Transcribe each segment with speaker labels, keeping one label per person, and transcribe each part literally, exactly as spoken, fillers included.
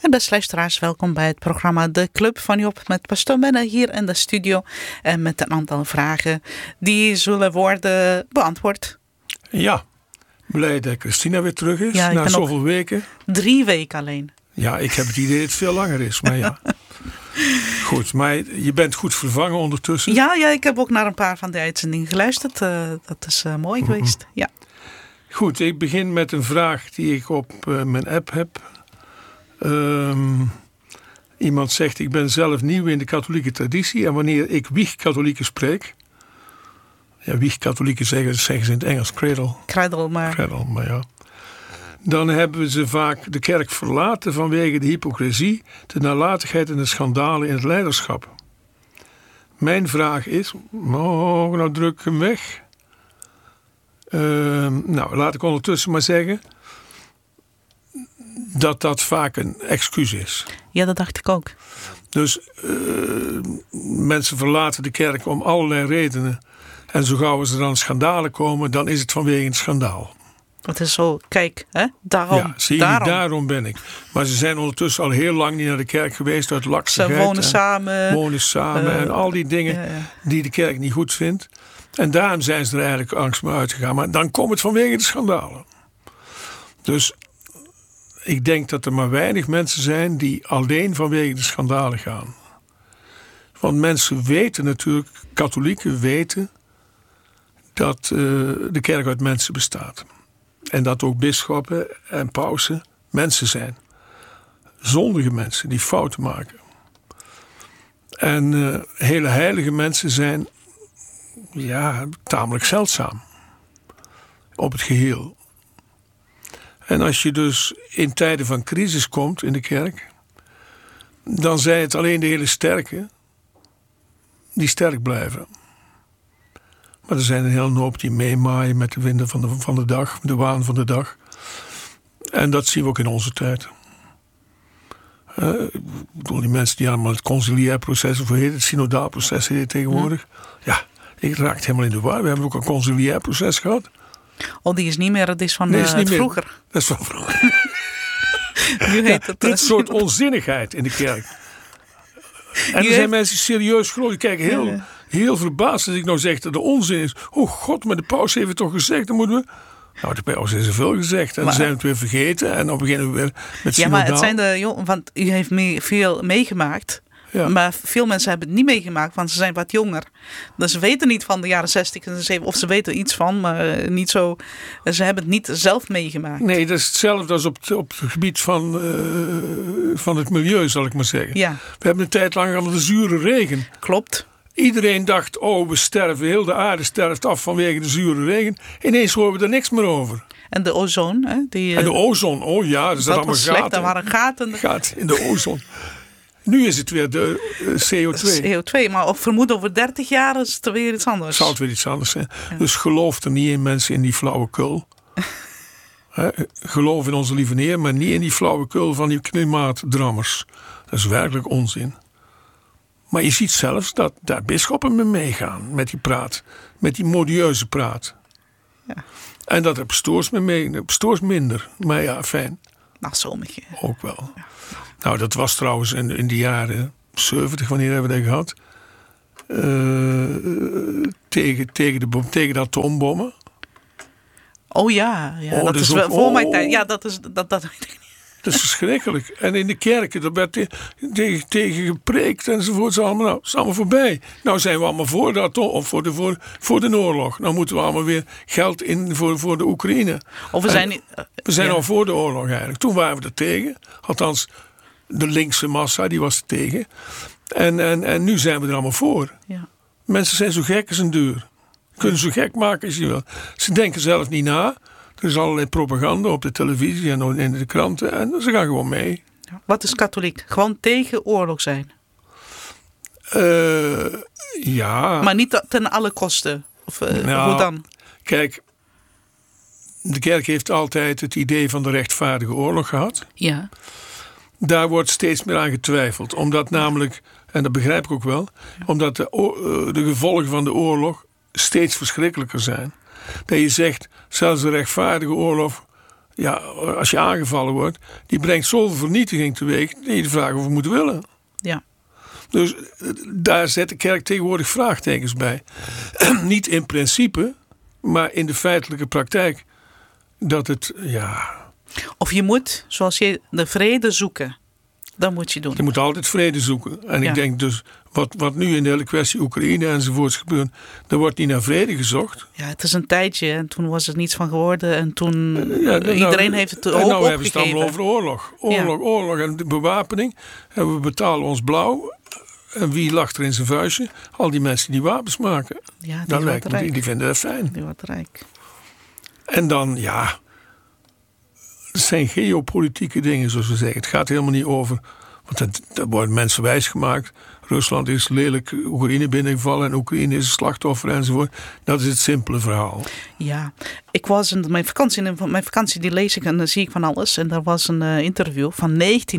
Speaker 1: En beste luisteraars, welkom bij het programma De Club van Job met pastoor Benne hier in de studio. En met een aantal vragen die zullen worden beantwoord.
Speaker 2: Ja, blij dat Christina weer terug is,
Speaker 1: ja,
Speaker 2: na zoveel weken.
Speaker 1: Drie weken alleen.
Speaker 2: Ja, ik heb het idee dat het veel langer is, maar ja. Goed, maar je bent goed vervangen ondertussen.
Speaker 1: Ja, ja, ik heb ook naar een paar van de uitzendingen geluisterd. Uh, dat is uh, mooi mm-hmm. geweest, ja.
Speaker 2: Goed, ik begin met een vraag die ik op uh, mijn app heb. Um, iemand zegt, ik ben zelf nieuw in de katholieke traditie en wanneer ik wieg-katholieken spreek, ja, wieg-katholieken zeggen, zeggen ze in het Engels cradle,
Speaker 1: cradle, maar.
Speaker 2: cradle, maar ja, dan hebben ze vaak de kerk verlaten vanwege de hypocrisie, de nalatigheid en de schandalen in het leiderschap. Mijn vraag is, oh, nou druk ik hem weg. Uh, nou, laat ik ondertussen maar zeggen dat dat vaak een excuus is.
Speaker 1: Ja, dat dacht ik ook.
Speaker 2: Dus uh, mensen verlaten de kerk om allerlei redenen. En zo gauw ze dan schandalen komen, dan is het vanwege een schandaal.
Speaker 1: Het is zo, kijk, hè? Daarom.
Speaker 2: Ja, zie je, daarom. daarom ben ik. Maar ze zijn ondertussen al heel lang niet naar de kerk geweest uit laksigheid.
Speaker 1: Ze wonen samen.
Speaker 2: Wonen samen uh, en al die dingen ja, ja. die de kerk niet goed vindt. En daarom zijn ze er eigenlijk angst mee uitgegaan. Maar dan komt het vanwege de schandalen. Dus ik denk dat er maar weinig mensen zijn die alleen vanwege de schandalen gaan. Want mensen weten natuurlijk, katholieken weten, dat uh, de kerk uit mensen bestaat. En dat ook bisschoppen en pausen mensen zijn. Zondige mensen die fouten maken. En uh, hele heilige mensen zijn ja, tamelijk zeldzaam. Op het geheel. En als je dus in tijden van crisis komt in de kerk, dan zijn het alleen de hele sterken die sterk blijven. Maar er zijn een hele hoop die meemaaien met de winden van de, van de dag, de waan van de dag. En dat zien we ook in onze tijd. Uh, ik bedoel, die mensen die allemaal het conciliair proces, of hoe heet het, synodaal proces heet het tegenwoordig. Ja, ik raak helemaal in de war. We hebben ook een conciliair proces gehad.
Speaker 1: Oh, die is niet meer, dat is van
Speaker 2: nee,
Speaker 1: uh,
Speaker 2: is niet
Speaker 1: vroeger.
Speaker 2: Meer. Dat is van vroeger.
Speaker 1: Nu heet
Speaker 2: ja,
Speaker 1: het,
Speaker 2: dit soort onzinnigheid in de kerk. En er zijn heeft... mensen serieus geloven. Die kijken heel, ja. heel verbaasd als ik nou zeg dat er onzin is. Oh god, maar de paus heeft het toch gezegd, dan moeten we... Nou, de paus heeft zoveel gezegd. En maar, dan zijn we het weer vergeten. En dan beginnen we weer met
Speaker 1: ja, maar het zijn de jongen, want u heeft mee, veel meegemaakt. Ja. Maar veel mensen hebben het niet meegemaakt, want ze zijn wat jonger. Dus ze weten niet van de jaren zestig en zeventig, of ze weten iets van, maar niet zo. Ze hebben het niet zelf meegemaakt.
Speaker 2: Nee, dat is hetzelfde als op het, op het gebied van, uh, van het milieu, zal ik maar zeggen.
Speaker 1: Ja.
Speaker 2: We hebben een tijd lang aan de zure regen.
Speaker 1: Klopt.
Speaker 2: Iedereen dacht, oh, we sterven, heel de aarde sterft af vanwege de zure regen. Ineens horen we er niks meer over.
Speaker 1: En de ozon, hè? Die,
Speaker 2: en de ozon, oh ja, er zat allemaal
Speaker 1: slecht,
Speaker 2: gaten.
Speaker 1: Er waren gaten.
Speaker 2: Gaten in de ozon. Nu is het weer de uh, C O twee.
Speaker 1: C O twee, maar op vermoed over dertig jaar is het weer iets anders.
Speaker 2: Zal het weer iets anders zijn. Ja. Dus geloof er niet in, mensen, in die flauwekul. He, geloof in onze lieve Heer, maar niet in die flauwekul van die klimaatdrammers. Dat is werkelijk onzin. Maar je ziet zelfs dat daar bisschoppen mee meegaan met die praat. Met die modieuze praat.
Speaker 1: Ja.
Speaker 2: En dat er pastoors mee mee, pastoors minder. Maar ja, fijn.
Speaker 1: Nou, sommige.
Speaker 2: Ook wel. Ja. Nou, dat was trouwens in, in de jaren zeventig, wanneer hebben we dat gehad? Uh, tegen, tegen, de, tegen de atoombommen.
Speaker 1: Oh ja, ja
Speaker 2: oh,
Speaker 1: dat is wel voor oh. mijn tijd. Ja, dat is dat, dat weet ik niet.
Speaker 2: Dat is verschrikkelijk. En in de kerken, daar werd tegen, tegen gepreekt enzovoort. Allemaal, nou, is allemaal voorbij. Nou zijn we allemaal voor de atoom, of voor de, voor, voor de oorlog. Nou moeten we allemaal weer geld in voor, voor de Oekraïne.
Speaker 1: Of we zijn, niet,
Speaker 2: uh, we zijn
Speaker 1: ja.
Speaker 2: al voor de oorlog eigenlijk. Toen waren we er tegen. Althans, de linkse massa, die was er tegen. En, en, en nu zijn we er allemaal voor.
Speaker 1: Ja.
Speaker 2: Mensen zijn zo gek als een deur. Kunnen zo gek maken als je wil. Ze denken zelf niet na. Er is allerlei propaganda op de televisie en in de kranten. En ze gaan gewoon mee.
Speaker 1: Wat is katholiek? Gewoon tegen oorlog zijn?
Speaker 2: Uh, ja.
Speaker 1: Maar niet ten alle kosten? Of uh, nou, hoe dan?
Speaker 2: Kijk, de kerk heeft altijd het idee van de rechtvaardige oorlog gehad.
Speaker 1: Ja.
Speaker 2: Daar wordt steeds meer aan getwijfeld. Omdat namelijk, en dat begrijp ik ook wel, ja. omdat de, de gevolgen van de oorlog steeds verschrikkelijker zijn. Dat je zegt, zelfs de rechtvaardige oorlog ja, als je aangevallen wordt, die brengt zoveel vernietiging teweeg dat je de vraag of we moeten willen.
Speaker 1: Ja.
Speaker 2: Dus daar zet de kerk tegenwoordig vraagtekens bij. Niet in principe, maar in de feitelijke praktijk. Dat het, ja...
Speaker 1: Of je moet, zoals je, de vrede zoeken. Dat moet je doen.
Speaker 2: Je moet altijd vrede zoeken. En ja. ik denk dus, wat, wat nu in de hele kwestie Oekraïne enzovoorts gebeurt, daar wordt niet naar vrede gezocht.
Speaker 1: Ja, het is een tijdje en toen was het niets van geworden. En toen, ja, nou, iedereen heeft het hoop
Speaker 2: en nou
Speaker 1: opgegeven.
Speaker 2: hebben ze het allemaal over oorlog. Oorlog, ja. oorlog en de bewapening. En we betalen ons blauw. En wie lacht er in zijn vuistje? Al die mensen die wapens maken.
Speaker 1: Ja, die,
Speaker 2: dat lijkt me, die vinden dat fijn.
Speaker 1: Die wordt rijk.
Speaker 2: En dan, ja... Het zijn geopolitieke dingen, zoals we zeggen. Het gaat helemaal niet over... Want daar worden mensen wijsgemaakt. Rusland is lelijk Oekraïne binnengevallen... en Oekraïne is een slachtoffer enzovoort. Dat is het simpele verhaal.
Speaker 1: Ja, ik was in mijn vakantie... In mijn vakantie die lees ik en dan zie ik van alles. En daar was een uh, interview van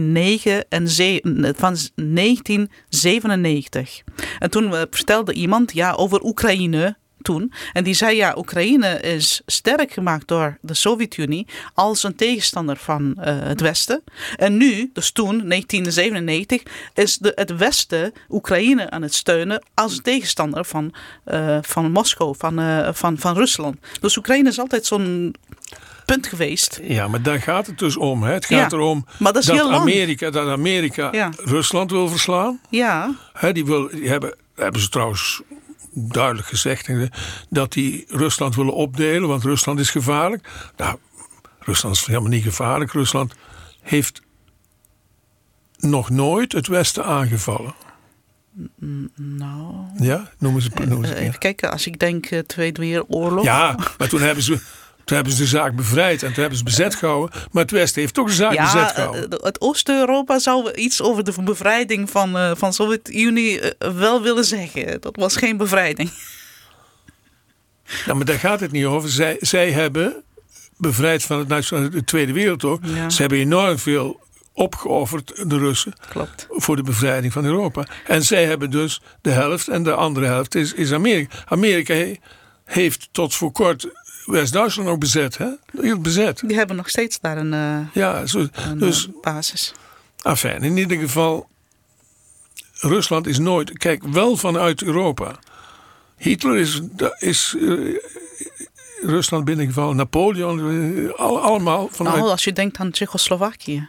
Speaker 1: negentien zevenennegentig. En toen uh, vertelde iemand ja, over Oekraïne... toen. En die zei ja, Oekraïne is sterk gemaakt door de Sovjet-Unie als een tegenstander van uh, het Westen. En nu, dus toen, negentien zevenennegentig, is de, het Westen Oekraïne aan het steunen als een tegenstander van, uh, van Moskou, van, uh, van, van Rusland. Dus Oekraïne is altijd zo'n punt geweest.
Speaker 2: Ja, maar daar gaat het dus om. Hè. Het gaat ja, erom
Speaker 1: dat, dat,
Speaker 2: Amerika, dat Amerika ja. Rusland wil verslaan.
Speaker 1: Ja.
Speaker 2: Hè, die, wil, die hebben, hebben ze trouwens... duidelijk gezegd dat die Rusland willen opdelen, want Rusland is gevaarlijk. Nou, Rusland is helemaal niet gevaarlijk. Rusland heeft nog nooit het Westen aangevallen.
Speaker 1: Nou...
Speaker 2: Ja, noemen ze, noemen ze
Speaker 1: even kijken, als ik denk uh, Tweede Wereldoorlog.
Speaker 2: Ja, maar toen hebben ze... Toen hebben ze de zaak bevrijd en toen hebben ze bezet gehouden. Maar het Westen heeft toch de zaak
Speaker 1: ja,
Speaker 2: bezet gehouden.
Speaker 1: Het Oost-Europa zou iets over de bevrijding van, uh, van de Sovjet-Unie uh, wel willen zeggen. Dat was geen bevrijding.
Speaker 2: Nou, maar daar gaat het niet over. Zij, zij hebben bevrijd van het, de Tweede Wereldoorlog. Ja. Ze hebben enorm veel opgeofferd, de Russen.
Speaker 1: Klopt.
Speaker 2: Voor de bevrijding van Europa. En zij hebben dus de helft en de andere helft is, is Amerika. Amerika he, heeft tot voor kort... West-Duitsland ook bezet, hè? Heel bezet.
Speaker 1: Die hebben nog steeds daar een, uh,
Speaker 2: ja, zo,
Speaker 1: een
Speaker 2: dus,
Speaker 1: uh, basis.
Speaker 2: Enfin, in ieder geval, Rusland is nooit... Kijk, wel vanuit Europa. Hitler is, is uh, Rusland binnengevallen. Napoleon, uh, all, allemaal vanuit...
Speaker 1: Nou, als je denkt aan Tsjechoslowakije.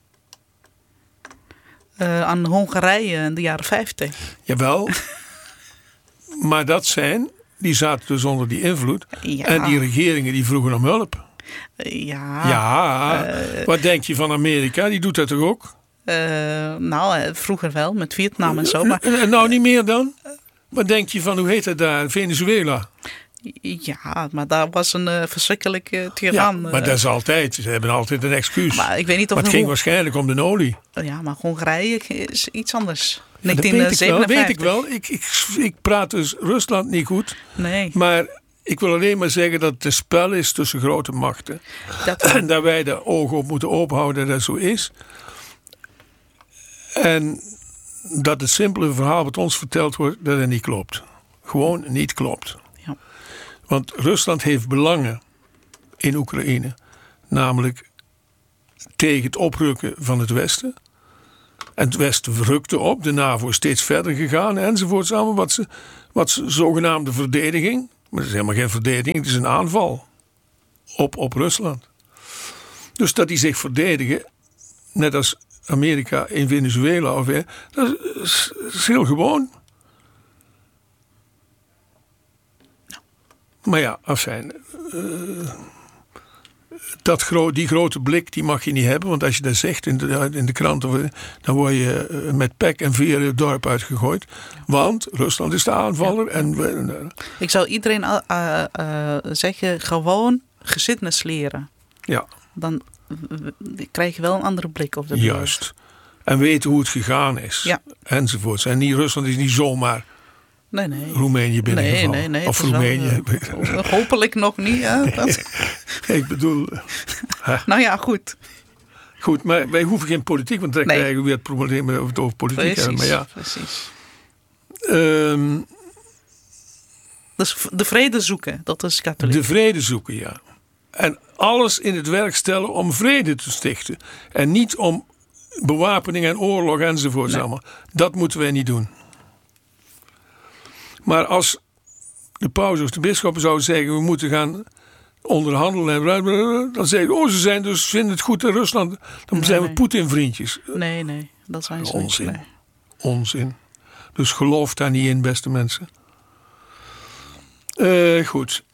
Speaker 1: Uh, aan Hongarije in de jaren vijftig.
Speaker 2: Jawel. Maar dat zijn... Die zaten dus onder die invloed.
Speaker 1: Ja.
Speaker 2: En die regeringen die vroegen om hulp.
Speaker 1: Ja.
Speaker 2: Ja.
Speaker 1: Uh,
Speaker 2: Wat denk je van Amerika? Die doet dat toch ook?
Speaker 1: Uh, nou, vroeger wel. Met Vietnam en zo. Maar...
Speaker 2: Uh, nou, niet meer dan? Wat denk je van, hoe heet het daar? Venezuela?
Speaker 1: Ja, maar daar was een uh, verschrikkelijke tiran.
Speaker 2: Ja, maar dat is altijd. Ze hebben altijd een excuus.
Speaker 1: Maar ik weet niet of
Speaker 2: maar het ging waarschijnlijk om de olie.
Speaker 1: Ja, maar Hongarije is iets anders.
Speaker 2: Ja, dat weet ik wel. Weet ik, wel. Ik, ik, ik praat dus Rusland niet goed.
Speaker 1: Nee.
Speaker 2: Maar ik wil alleen maar zeggen dat het een spel is tussen grote machten. Dat... En dat wij de ogen op moeten openhouden dat dat zo is. En dat het simpele verhaal wat ons verteld wordt, dat het niet klopt. Gewoon niet klopt.
Speaker 1: Ja.
Speaker 2: Want Rusland heeft belangen in Oekraïne. Namelijk tegen het oprukken van het Westen. En het Westen rukte op. De NAVO is steeds verder gegaan enzovoorts. Allemaal wat ze, wat ze zogenaamde verdediging. Maar het is helemaal geen verdediging. Het is een aanval op, op Rusland. Dus dat die zich verdedigen. Net als Amerika in Venezuela. Of, dat is, is heel gewoon. Maar ja, afijn. Uh, dat gro- die grote blik die mag je niet hebben. Want als je dat zegt in de, in de krant, dan word je uh, met pek en veer het dorp uitgegooid. Want Rusland is de aanvaller. Ja. En, uh,
Speaker 1: Ik zou iedereen uh, uh, uh, zeggen, gewoon geschiedenis leren.
Speaker 2: Ja.
Speaker 1: Dan uh, krijg je wel een andere blik op de wereld.
Speaker 2: Juist. En weten hoe het gegaan is.
Speaker 1: Ja.
Speaker 2: Enzovoorts. En die Rusland is niet zomaar...
Speaker 1: Nee, nee.
Speaker 2: Roemenië binnengevallen.
Speaker 1: Nee, nee, nee.
Speaker 2: Of Roemenië.
Speaker 1: Wel, uh, hopelijk nog niet. Hè? Dat...
Speaker 2: Ik bedoel...
Speaker 1: nou ja, goed.
Speaker 2: Goed, maar wij hoeven geen politiek, want dan nee. krijgen we weer het probleem over, over politiek.
Speaker 1: Precies,
Speaker 2: hebben, maar ja.
Speaker 1: precies.
Speaker 2: Um,
Speaker 1: dus de vrede zoeken, dat is katholiek.
Speaker 2: De vrede zoeken, ja. En alles in het werk stellen om vrede te stichten. En niet om bewapening en oorlog enzovoort. Nee. Dat moeten wij niet doen. Maar als de paus of de bisschoppen zouden zeggen, we moeten gaan onderhandelen, dan zeggen ze, oh, ze zijn dus, vinden het goed in Rusland, dan nee, zijn we nee. Poetin-vriendjes.
Speaker 1: Nee, nee, dat zijn ze
Speaker 2: Onzin.
Speaker 1: niet. Nee.
Speaker 2: Onzin. Dus geloof daar niet in, beste mensen. Uh, goed.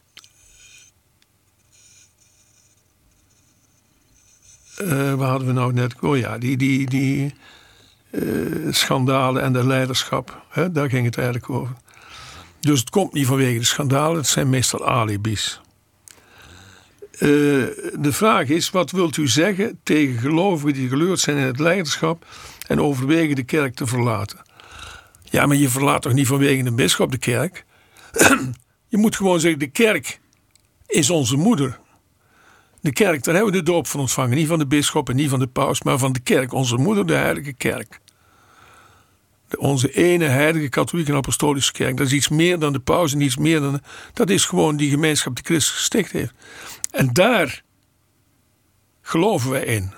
Speaker 2: Uh, waar hadden we nou net? Oh ja, die, die, die uh, schandalen en de leiderschap. Hè, daar ging het eigenlijk over. Dus het komt niet vanwege de schandalen, het zijn meestal alibis. Uh, de vraag is, wat wilt u zeggen tegen gelovigen die geleurd zijn in het leiderschap en overwegen de kerk te verlaten? Ja, maar je verlaat toch niet vanwege een bisschop de kerk? Je moet gewoon zeggen, de kerk is onze moeder. De kerk, daar hebben we de doop van ontvangen. Niet van de bisschop en niet van de paus, maar van de kerk. Onze moeder, de heilige kerk. De, onze ene heilige katholieke en apostolische kerk. Dat is iets meer dan de paus en iets meer dan... Dat is gewoon die gemeenschap die Christus gesticht heeft. En daar geloven wij in.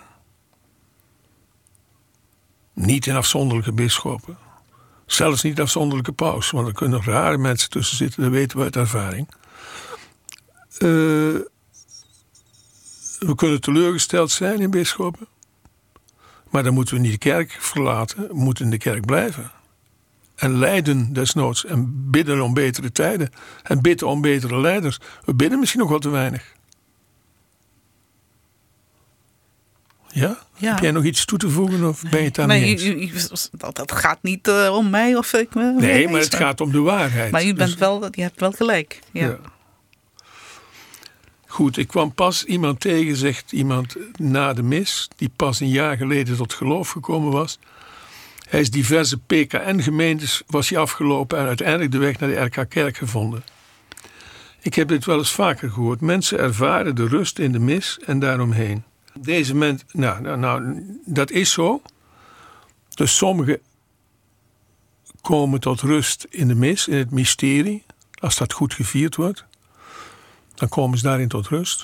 Speaker 2: Niet in afzonderlijke bisschoppen. Zelfs niet afzonderlijke paus. Want er kunnen rare mensen tussen zitten. Dat weten we uit ervaring. Uh, we kunnen teleurgesteld zijn in bisschoppen. Maar dan moeten we niet de kerk verlaten. We moeten in de kerk blijven. En lijden desnoods. En bidden om betere tijden. En bidden om betere leiders. We bidden misschien nog wat te weinig. Ja? Ja? Heb jij nog iets toe te voegen of nee. ben je het daar
Speaker 1: nee,
Speaker 2: niet eens?
Speaker 1: U, u, dat, dat gaat niet uh, om mij of ik. Uh,
Speaker 2: nee, maar het gaat om de waarheid.
Speaker 1: Maar u bent
Speaker 2: dus,
Speaker 1: wel, je hebt wel gelijk. Ja. Ja.
Speaker 2: Goed, ik kwam pas iemand tegen, zegt iemand na de mis, die pas een jaar geleden tot geloof gekomen was. Hij is diverse P K N-gemeentes was hij afgelopen en uiteindelijk de weg naar de R K Kerk gevonden. Ik heb dit wel eens vaker gehoord. Mensen ervaren de rust in de mis en daaromheen. Deze mensen, nou, nou, nou, dat is zo. Dus sommigen komen tot rust in de mis, in het mysterie. Als dat goed gevierd wordt, dan komen ze daarin tot rust.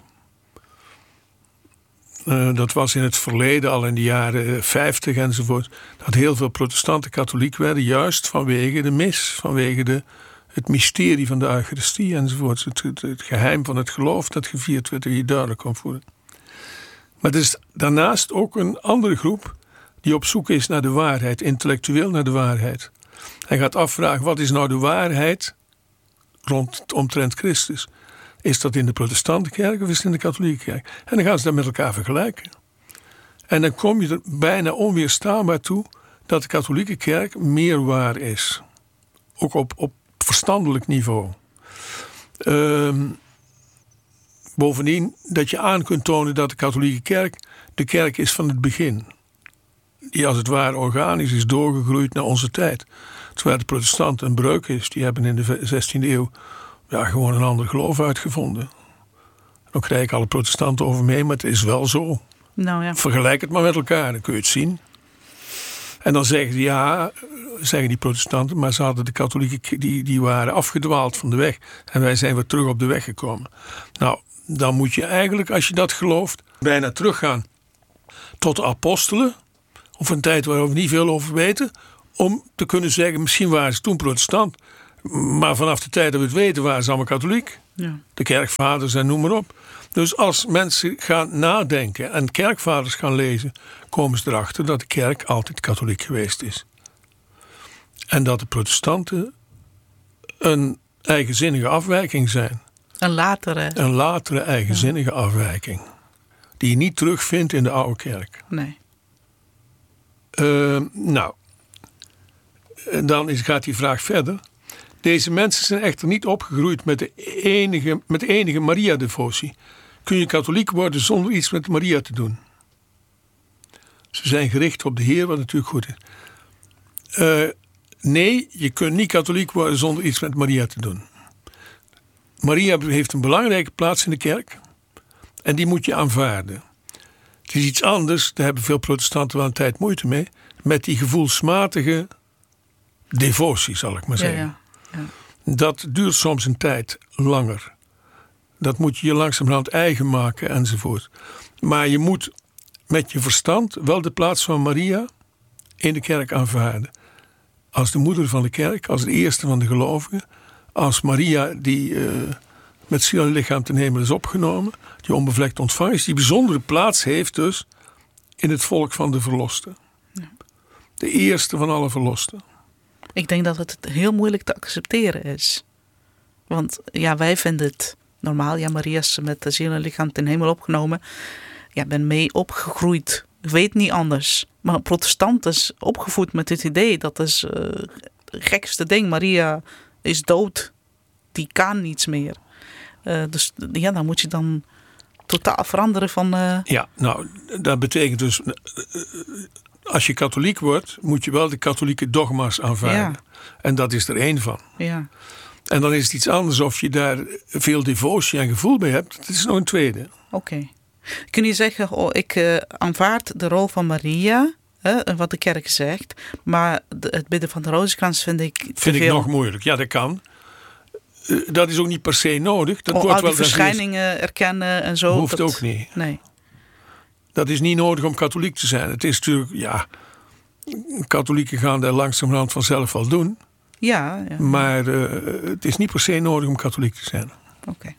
Speaker 2: Uh, dat was in het verleden, al in de jaren vijftig enzovoort, dat heel veel protestanten katholiek werden, juist vanwege de mis, vanwege de, het mysterie van de Eucharistie enzovoort. Het, het, het geheim van het geloof dat gevierd werd, dat je duidelijk kon voelen. Maar er is daarnaast ook een andere groep die op zoek is naar de waarheid, intellectueel naar de waarheid. Hij gaat afvragen, wat is nou de waarheid rond, omtrent Christus? Is dat in de protestante kerk of is het in de katholieke kerk? En dan gaan ze dat met elkaar vergelijken. En dan kom je er bijna onweerstaanbaar toe dat de katholieke kerk meer waar is. Ook op, op verstandelijk niveau. Um, bovendien dat je aan kunt tonen dat de katholieke kerk de kerk is van het begin. Die als het ware organisch is doorgegroeid naar onze tijd. Terwijl de protestant een breuk is. Die hebben in de zestiende eeuw ja, gewoon een ander geloof uitgevonden. Dan krijg ik alle protestanten over mee, maar het is wel zo.
Speaker 1: Nou ja.
Speaker 2: Vergelijk het maar met elkaar, dan kun je het zien. En dan zeggen ze, ja, zeggen die protestanten, maar ze hadden de katholieken, die, die waren afgedwaald van de weg. En wij zijn weer terug op de weg gekomen. Nou, dan moet je eigenlijk, als je dat gelooft, bijna teruggaan tot de apostelen. Of een tijd waar we niet veel over weten. Om te kunnen zeggen, misschien waren ze toen protestant. Maar vanaf de tijd dat we het weten, waren ze allemaal katholiek. Ja. De kerkvaders en noem maar op. Dus als mensen gaan nadenken en kerkvaders gaan lezen, komen ze erachter dat de kerk altijd katholiek geweest is. En dat de protestanten een eigenzinnige afwijking zijn.
Speaker 1: Een latere.
Speaker 2: Een latere eigenzinnige ja. afwijking. Die je niet terugvindt in de oude kerk.
Speaker 1: Nee.
Speaker 2: Uh, nou, dan is, gaat die vraag verder. Deze mensen zijn echter niet opgegroeid met de enige, met de enige Maria-devotie. Kun je katholiek worden zonder iets met Maria te doen? Ze zijn gericht op de Heer, wat natuurlijk goed is. Uh, nee, je kunt niet katholiek worden zonder iets met Maria te doen. Maria heeft een belangrijke plaats in de kerk. En die moet je aanvaarden. Het is iets anders, daar hebben veel protestanten wel een tijd moeite mee. Met die gevoelsmatige devotie, zal ik maar zeggen. Ja, ja. Ja. Dat duurt soms een tijd langer. Dat moet je je langzamerhand eigen maken enzovoort. Maar je moet met je verstand wel de plaats van Maria in de kerk aanvaarden. Als de moeder van de kerk, als de eerste van de gelovigen. Als Maria die uh, met ziel en lichaam ten hemel is opgenomen. Die onbevlekt ontvangen is. Die bijzondere plaats heeft dus in het volk van de verlosten. Ja. De eerste van alle verlosten.
Speaker 1: Ik denk dat het heel moeilijk te accepteren is. Want ja, wij vinden het normaal. Ja, Maria is met de ziel en lichaam ten hemel opgenomen. Ja, ben mee opgegroeid. Ik weet niet anders. Maar een protestant is opgevoed met het idee. Dat is uh, het gekste ding. Maria is dood. Die kan niets meer. Uh, dus ja, dan moet je dan totaal veranderen van... Uh...
Speaker 2: Ja, nou, dat betekent dus... Uh, als je katholiek wordt, moet je wel de katholieke dogma's aanvaarden. Ja. En dat is er één van.
Speaker 1: Ja.
Speaker 2: En dan is het iets anders of je daar veel devotie en gevoel bij hebt. Dat is nog een tweede.
Speaker 1: Oké. Okay. Kun je zeggen, oh, ik uh, aanvaard de rol van Maria, hè, wat de kerk zegt, maar de, het bidden van de rozenkrans vind ik te
Speaker 2: Vind
Speaker 1: veel.
Speaker 2: ik nog moeilijk. Ja, dat kan. Uh, dat is ook niet per se nodig. Dat
Speaker 1: oh,
Speaker 2: wordt
Speaker 1: al die
Speaker 2: wel
Speaker 1: verschijningen is... erkennen en zo.
Speaker 2: Hoeft
Speaker 1: dat...
Speaker 2: ook niet.
Speaker 1: Nee.
Speaker 2: Dat is niet nodig om katholiek te zijn. Het is natuurlijk, ja, katholieken gaan daar langzamerhand vanzelf wel doen.
Speaker 1: Ja. ja.
Speaker 2: Maar uh, het is niet per se nodig om katholiek te zijn.
Speaker 1: Oké. Okay.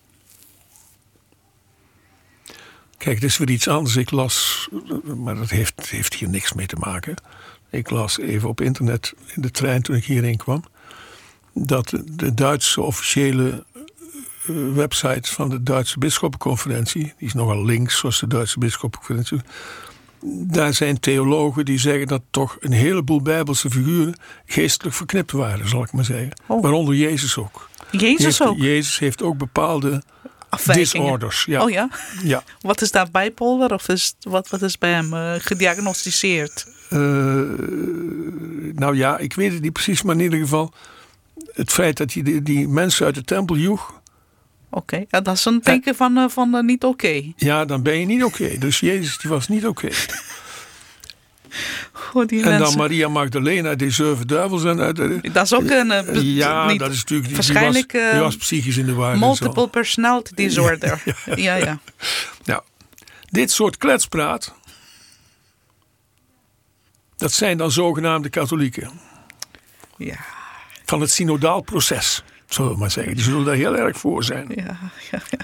Speaker 2: Kijk, het is weer iets anders. Ik las, maar dat heeft, heeft hier niks mee te maken. Ik las even op internet in de trein toen ik hierheen kwam, dat de Duitse officiële website van de Duitse Bisschoppenconferentie, die is nogal links zoals de Duitse Bisschoppenconferentie, daar zijn theologen die zeggen dat toch een heleboel Bijbelse figuren geestelijk verknipt waren, zal ik maar zeggen. Oh. Waaronder Jezus ook.
Speaker 1: Jezus
Speaker 2: heeft,
Speaker 1: ook?
Speaker 2: Jezus heeft ook bepaalde disorders. Ja.
Speaker 1: Oh ja?
Speaker 2: Ja.
Speaker 1: Wat is daar bipolar of is, wat, wat is bij hem uh, gediagnosticeerd?
Speaker 2: Uh, nou ja, ik weet het niet precies, maar in ieder geval het feit dat hij die, die mensen uit de tempel joeg.
Speaker 1: Oké, okay. Ja, dat is een teken van, uh, van uh, niet oké. Okay.
Speaker 2: Ja, dan ben je niet oké. Okay. Dus Jezus die was niet oké. Okay.
Speaker 1: Goed, en
Speaker 2: mensen. Dan Maria Magdalena, die zeven duivels. En uit de,
Speaker 1: dat is ook een... Uh,
Speaker 2: ja,
Speaker 1: niet,
Speaker 2: dat is natuurlijk...
Speaker 1: Waarschijnlijk...
Speaker 2: Die was, die was psychisch in de war.
Speaker 1: Multiple personality disorder. Ja, ja. ja, ja.
Speaker 2: Nou, dit soort kletspraat, dat zijn dan zogenaamde katholieken.
Speaker 1: Ja.
Speaker 2: Van het synodaal proces, zullen we maar zeggen. Die zullen daar heel erg voor zijn.
Speaker 1: Ja, ja, ja.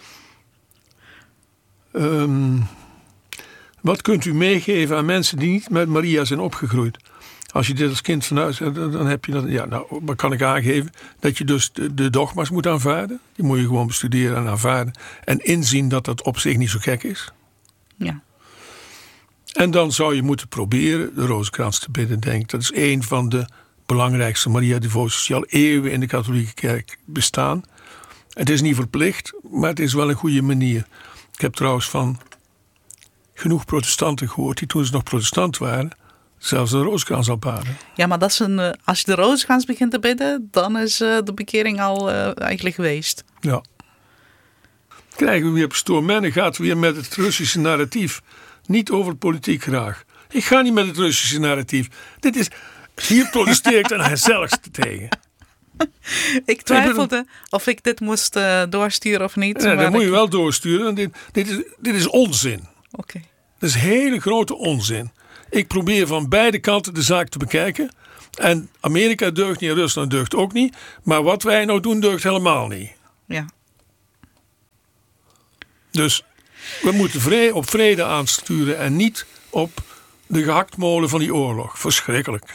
Speaker 2: Um, wat kunt u meegeven aan mensen die niet met Maria zijn opgegroeid? Als je dit als kind van huis hebt, dan heb je dat. Ja, nou, wat kan ik aangeven? Dat je dus de, de dogma's moet aanvaarden. Die moet je gewoon bestuderen en aanvaarden. En inzien dat dat op zich niet zo gek is.
Speaker 1: Ja.
Speaker 2: En dan zou je moeten proberen de rozenkrans te bidden, denk ik. Dat is een van de belangrijkste Maria-devoties die al eeuwen in de katholieke kerk bestaan. Het is niet verplicht, maar het is wel een goede manier. Ik heb trouwens van genoeg protestanten gehoord die toen ze nog protestant waren, zelfs de rozenkrans al baden.
Speaker 1: Ja, maar dat is een, als je de rozenkrans begint te bidden, dan is uh, de bekering al uh, eigenlijk geweest.
Speaker 2: Ja. Krijgen we weer pastoor Menne gaat weer met het Russische narratief. Niet over politiek graag. Ik ga niet met het Russische narratief. Dit is, hier protesteer ik dan gezelligste tegen.
Speaker 1: Ik twijfelde ik of ik dit moest uh, doorsturen of niet.
Speaker 2: Ja, dat moet
Speaker 1: ik...
Speaker 2: je wel doorsturen. Dit, dit, is, dit is onzin.
Speaker 1: Oké. Okay.
Speaker 2: Dat is hele grote onzin. Ik probeer van beide kanten de zaak te bekijken. En Amerika deugt niet en Rusland deugt ook niet. Maar wat wij nou doen deugt helemaal niet.
Speaker 1: Ja.
Speaker 2: Dus we moeten vrede, op vrede aansturen en niet op de gehaktmolen van die oorlog. Verschrikkelijk.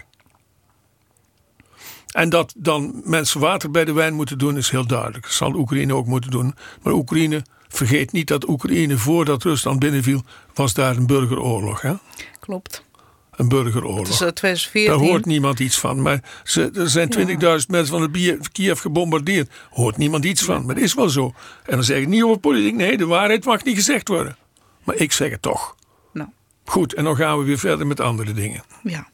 Speaker 2: En dat dan mensen water bij de wijn moeten doen is heel duidelijk. Dat zal Oekraïne ook moeten doen. Maar Oekraïne, vergeet niet dat Oekraïne voordat Rusland binnenviel, was daar een burgeroorlog. Hè?
Speaker 1: Klopt.
Speaker 2: Een burgeroorlog.
Speaker 1: Het is uh, twintig veertien.
Speaker 2: Daar hoort niemand iets van. Maar ze, er zijn twintigduizend ja. mensen van het Kiev gebombardeerd. Hoort niemand iets van. Maar het is wel zo. En dan zeg ik niet over politiek. Nee, de waarheid mag niet gezegd worden. Maar ik zeg het toch.
Speaker 1: Nou.
Speaker 2: Goed, en dan gaan we weer verder met andere dingen.
Speaker 1: Ja.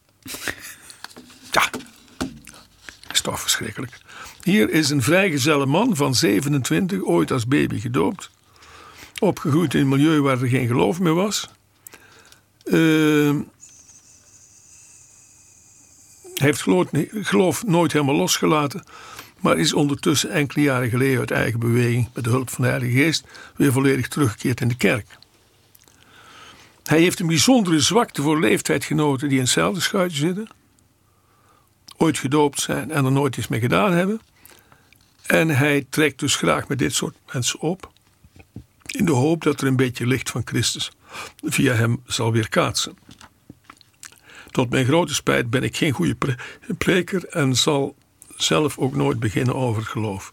Speaker 2: Ja. Is toch verschrikkelijk. Hier is een vrijgezelle man van zevenentwintig, ooit als baby gedoopt. Opgegroeid in een milieu waar er geen geloof meer was. Uh, heeft geloof, geloof nooit helemaal losgelaten. maar is ondertussen enkele jaren geleden uit eigen beweging met de hulp van de Heilige Geest weer volledig teruggekeerd in de kerk. Hij heeft een bijzondere zwakte voor leeftijdgenoten die in hetzelfde schuitje zitten, ooit gedoopt zijn en er nooit iets mee gedaan hebben. En hij trekt dus graag met dit soort mensen op, in de hoop dat er een beetje licht van Christus via hem zal weerkaatsen. Tot mijn grote spijt ben ik geen goede pre- preker en zal zelf ook nooit beginnen over het geloof.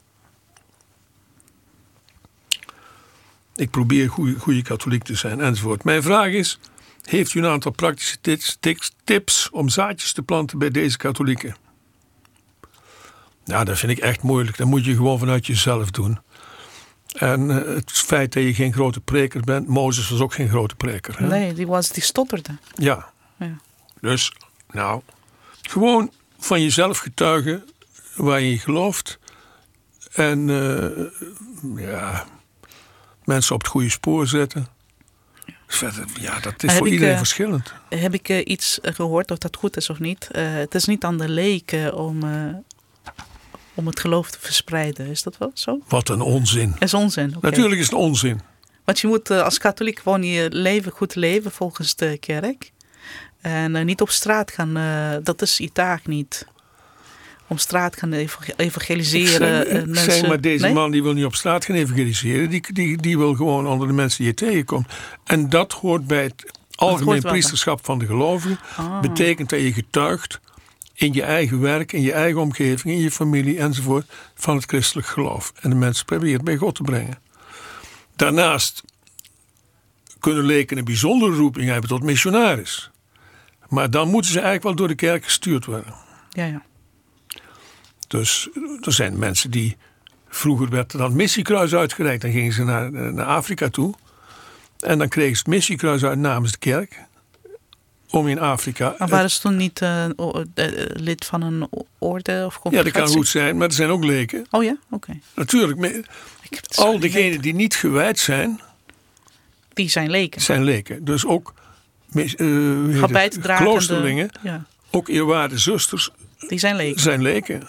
Speaker 2: Ik probeer goede, goede katholiek te zijn enzovoort. Mijn vraag is, heeft u een aantal praktische tips, tips, tips om zaadjes te planten bij deze katholieken? Nou, dat vind ik echt moeilijk. Dat moet je gewoon vanuit jezelf doen. En uh, het feit dat je geen grote preker bent, Mozes was ook geen grote preker. Hè?
Speaker 1: Nee, die, was, die stotterde.
Speaker 2: Ja.
Speaker 1: ja.
Speaker 2: Dus, nou, gewoon van jezelf getuigen waar je in gelooft. En uh, ja, mensen op het goede spoor zetten. Ja, dat is heb voor ik, iedereen uh, verschillend.
Speaker 1: Heb ik uh, iets gehoord, of dat goed is of niet? Uh, het is niet aan de leken om, uh, om het geloof te verspreiden. Is dat wel zo?
Speaker 2: Wat een onzin.
Speaker 1: Dat is onzin, okay.
Speaker 2: Natuurlijk is het onzin.
Speaker 1: Want je moet uh, als katholiek gewoon je leven goed leven volgens de kerk. En uh, niet op straat gaan, uh, dat is je taak niet. Om straat gaan evangeliseren.
Speaker 2: Ik zeg,
Speaker 1: uh, mensen,
Speaker 2: zeg maar, deze
Speaker 1: nee?
Speaker 2: man die wil niet op straat gaan evangeliseren. Die, die, die wil gewoon onder de mensen die je tegenkomt. En dat hoort bij het algemeen priesterschap van de gelovigen.
Speaker 1: Ah.
Speaker 2: Betekent dat je getuigt in je eigen werk, in je eigen omgeving, in je familie enzovoort van het christelijk geloof. En de mensen probeert bij God te brengen. Daarnaast kunnen leken een bijzondere roeping hebben tot missionaris. Maar dan moeten ze eigenlijk wel door de kerk gestuurd worden.
Speaker 1: Ja, ja.
Speaker 2: Dus er zijn mensen die... Vroeger werd er dan het missiekruis uitgereikt. Dan gingen ze naar, naar Afrika toe. En dan kregen ze het missiekruis uit namens de kerk. Om in Afrika...
Speaker 1: Maar waren ze toen niet uh, lid van een orde of congregatie?
Speaker 2: Ja, dat kan goed zijn. Maar er zijn ook leken.
Speaker 1: Oh ja? Oké. Okay.
Speaker 2: Natuurlijk. Al diegenen die niet gewijd zijn...
Speaker 1: Die zijn leken.
Speaker 2: Zijn leken. Dus ook uh, kloosterlingen. Ja. Ook eerwaarde zusters...
Speaker 1: Die zijn leken.
Speaker 2: Zijn leken.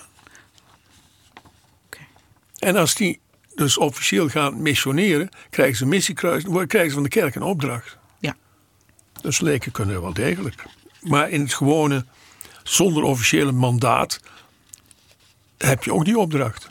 Speaker 1: Okay.
Speaker 2: En als die dus officieel gaan missioneren, krijgen ze een missiekruis, dan krijgen ze van de kerk een opdracht.
Speaker 1: Ja.
Speaker 2: Dus leken kunnen wel degelijk. Maar in het gewone, zonder officiële mandaat, heb je ook die opdracht.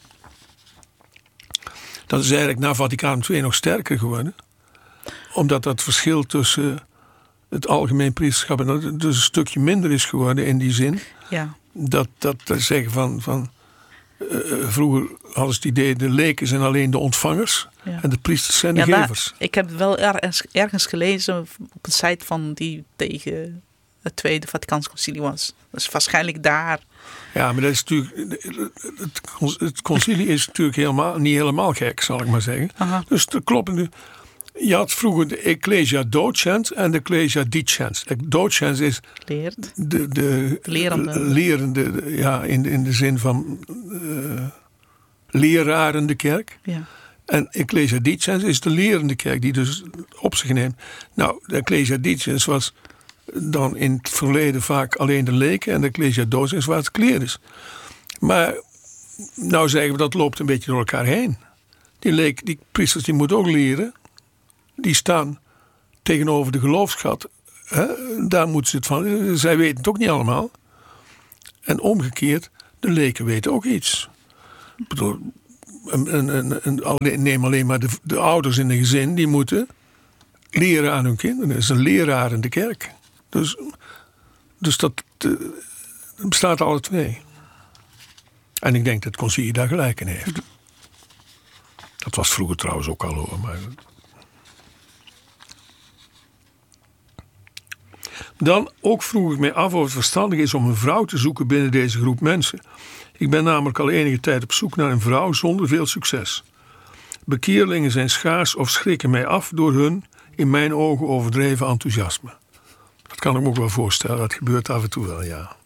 Speaker 2: Dat is eigenlijk na Vaticaan twee nog sterker geworden. Omdat dat verschil tussen het algemeen priesterschap en dat dus een stukje minder is geworden in die zin.
Speaker 1: Ja.
Speaker 2: Dat, dat, dat zeggen van, van uh, vroeger hadden ze het idee, de leken zijn alleen de ontvangers ja. en de priesters zijn de
Speaker 1: ja,
Speaker 2: gevers.
Speaker 1: Maar ik heb wel ergens, ergens gelezen op een site van die tegen het Tweede Vaticaans Concilie was. Dus waarschijnlijk daar.
Speaker 2: Ja, maar dat is natuurlijk, het, het concilie is natuurlijk helemaal, niet helemaal gek, zal ik maar zeggen.
Speaker 1: Aha.
Speaker 2: Dus dat klopt nu. Je had vroeger de ecclesia docens en de ecclesia dicens. Docens is
Speaker 1: Leert.
Speaker 2: de, de
Speaker 1: lerende,
Speaker 2: lerende ja, in, in de zin van uh, lerarende kerk.
Speaker 1: Ja.
Speaker 2: En ecclesia dicens is de lerende kerk die dus op zich neemt. Nou, de ecclesia dicens was dan in het verleden vaak alleen de leken en de ecclesia docens was het klerus. Maar nou zeggen we dat loopt een beetje door elkaar heen. Die, leek, die priesters die moeten ook leren. Die staan tegenover de geloofsschat. Hè? Daar moeten ze het van. Zij weten het ook niet allemaal. En omgekeerd, de leken weten ook iets. Ik bedoel, een, een, een, een, neem alleen maar de, de ouders in een gezin, die moeten leren aan hun kinderen. Dat is een leraar in de kerk. Dus, dus dat, dat bestaat alle twee. En ik denk dat het concilie daar gelijk in heeft. Dat was vroeger trouwens ook al hoor, maar... Dan ook vroeg ik mij af of het verstandig is om een vrouw te zoeken binnen deze groep mensen. Ik ben namelijk al enige tijd op zoek naar een vrouw zonder veel succes. Bekeerlingen zijn schaars of schrikken mij af door hun, in mijn ogen overdreven enthousiasme. Dat kan ik me ook wel voorstellen, dat gebeurt af en toe wel, ja.